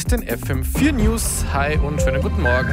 mit den FM4 News. Hi und schönen guten Morgen.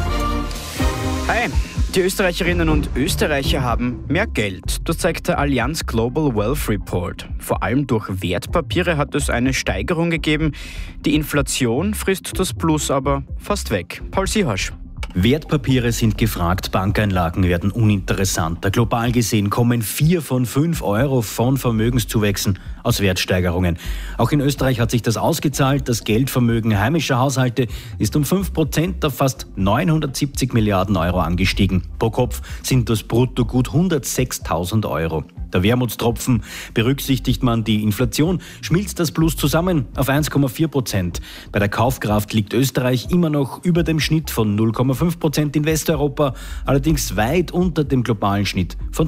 Hi, die Österreicherinnen und Österreicher haben mehr Geld. Das zeigt der Allianz Global Wealth Report. Vor allem durch Wertpapiere hat es eine Steigerung gegeben. Die Inflation frisst das Plus aber fast weg. Paul Siehasch. Wertpapiere sind gefragt, Bankeinlagen werden uninteressanter. Global gesehen kommen 4 von 5 Euro von Vermögenszuwächsen aus Wertsteigerungen. Auch in Österreich hat sich das ausgezahlt. Das Geldvermögen heimischer Haushalte ist um 5% auf fast 970 Milliarden Euro angestiegen. Pro Kopf sind das brutto gut 106.000 Euro. Der Wermutstropfen: berücksichtigt man die Inflation, schmilzt das Plus zusammen auf 1,4%. Bei der Kaufkraft liegt Österreich immer noch über dem Schnitt von 0,5% in Westeuropa, allerdings weit unter dem globalen Schnitt von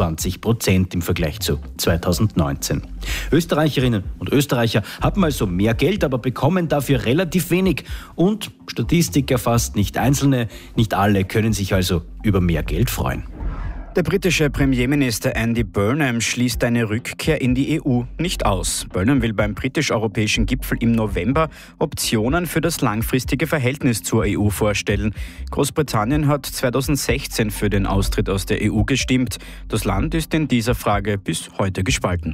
23% im Vergleich zu 2019. Österreicherinnen und Österreicher haben also mehr Geld, aber bekommen dafür relativ wenig. Und Statistik erfasst nicht Einzelne, nicht alle können sich also über mehr Geld freuen. Der britische Premierminister Andy Burnham schließt eine Rückkehr in die EU nicht aus. Burnham will beim britisch-europäischen Gipfel im November Optionen für das langfristige Verhältnis zur EU vorstellen. Großbritannien hat 2016 für den Austritt aus der EU gestimmt. Das Land ist in dieser Frage bis heute gespalten.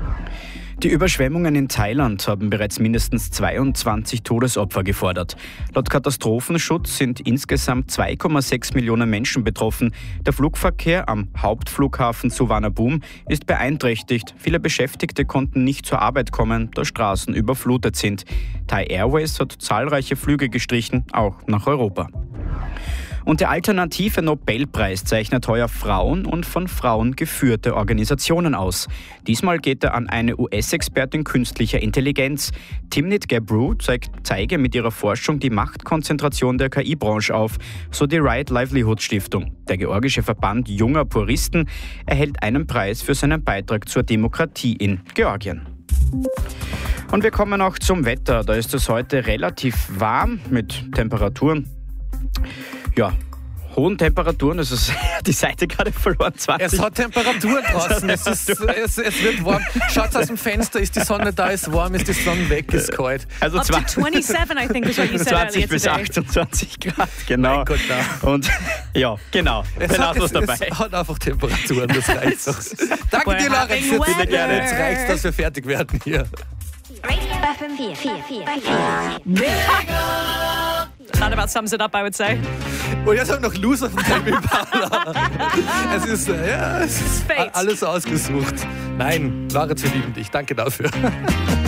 Die Überschwemmungen in Thailand haben bereits mindestens 22 Todesopfer gefordert. Laut Katastrophenschutz sind insgesamt 2,6 Millionen Menschen betroffen. Der Flugverkehr am Hauptflughafen Suvarnabhumi ist beeinträchtigt. Viele Beschäftigte konnten nicht zur Arbeit kommen, da Straßen überflutet sind. Thai Airways hat zahlreiche Flüge gestrichen, auch nach Europa. Und der alternative Nobelpreis zeichnet heuer Frauen und von Frauen geführte Organisationen aus. Diesmal geht er an eine US-Expertin künstlicher Intelligenz. Timnit Gebru zeige mit ihrer Forschung die Machtkonzentration der KI-Branche auf, so die Right Livelihood Stiftung. Der georgische Verband junger Puristen erhält einen Preis für seinen Beitrag zur Demokratie in Georgien. Und wir kommen auch zum Wetter. Da ist es heute relativ warm mit Temperaturen. Ja, hohen Temperaturen, es ist die Seite gerade verloren, 20. Es hat Temperatur draußen, es wird warm. Schaut aus dem Fenster, ist die Sonne da, ist warm, ist die Sonne weg, ist kalt. Also Up to 27, I think is what you said 20 earlier bis today. 28 Grad, genau. Mein Gott, na. Und ja, genau, Es was dabei. hat einfach Temperaturen, das reicht doch. Danke dir, Lorenz, having weather. gerne. Jetzt reicht's, dass wir fertig werden hier. That about sums it up, I would say. Und jetzt haben wir noch Loser von Tell Me Parler. Es ist Fate. alles ausgesucht. Nein, Lorenz, wir lieben dich. Danke dafür.